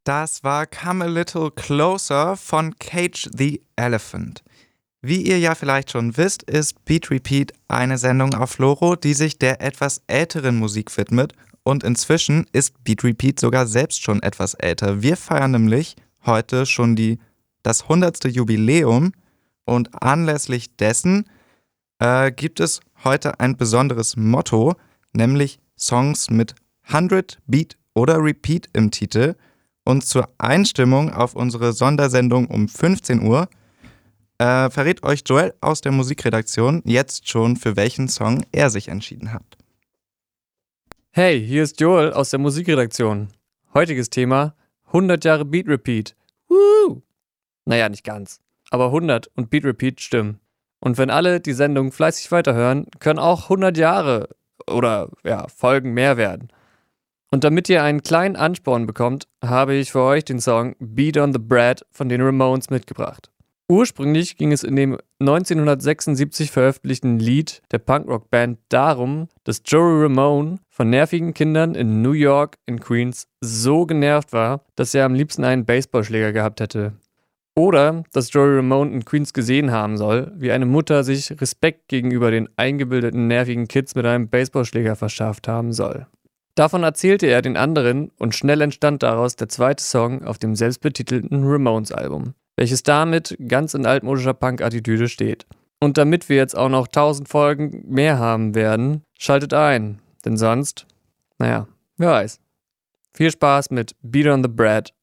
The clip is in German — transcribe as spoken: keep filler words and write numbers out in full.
Das war Come a Little Closer von Cage the Elephant. Wie ihr ja vielleicht schon wisst, ist Beat Repeat eine Sendung auf Loro, die sich der etwas älteren Musik widmet. Und inzwischen ist Beat Repeat sogar selbst schon etwas älter. Wir feiern nämlich heute schon die, das hundertste Jubiläum. Und anlässlich dessen äh, gibt es heute ein besonderes Motto, nämlich Songs mit hundert, Beat oder Repeat im Titel. Und zur Einstimmung auf unsere Sondersendung um fünfzehn Uhr äh, verrät euch Joel aus der Musikredaktion jetzt schon, für welchen Song er sich entschieden hat. Hey, hier ist Joel aus der Musikredaktion. Heutiges Thema: hundert Jahre Beat Repeat. Woo! Naja, nicht ganz. Aber hundert und Beat Repeat stimmen. Und wenn alle die Sendung fleißig weiterhören, können auch hundert Jahre oder ja, Folgen mehr werden. Und damit ihr einen kleinen Ansporn bekommt, habe ich für euch den Song Beat on the Bread von den Ramones mitgebracht. Ursprünglich ging es in dem neunzehnhundertsechsundsiebzig veröffentlichten Lied der Punkrock-Band darum, dass Joey Ramone von nervigen Kindern in New York in Queens so genervt war, dass er am liebsten einen Baseballschläger gehabt hätte. Oder dass Joey Ramone in Queens gesehen haben soll, wie eine Mutter sich Respekt gegenüber den eingebildeten nervigen Kids mit einem Baseballschläger verschafft haben soll. Davon erzählte er den anderen und schnell entstand daraus der zweite Song auf dem selbstbetitelten Ramones-Album, welches damit ganz in altmodischer Punk-Attitüde steht. Und damit wir jetzt auch noch tausend Folgen mehr haben werden, schaltet ein, denn sonst, naja, wer weiß. Viel Spaß mit Beat on the Bread